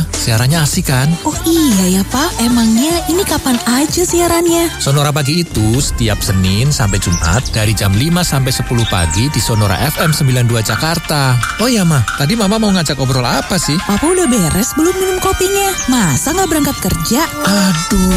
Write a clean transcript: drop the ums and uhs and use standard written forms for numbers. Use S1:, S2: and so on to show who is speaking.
S1: Ma, siarannya asik kan?
S2: Oh iya ya Pak, emangnya ini kapan aja siarannya?
S1: Sonora Pagi itu setiap Senin sampai Jumat dari jam 5 sampai 10 pagi di Sonora FM 92 Jakarta. Oh iya Ma, tadi Mama mau ngajak ngobrol apa sih?
S2: Papa udah beres belum minum kopinya? Masa nggak berangkat kerja?
S1: Aduh.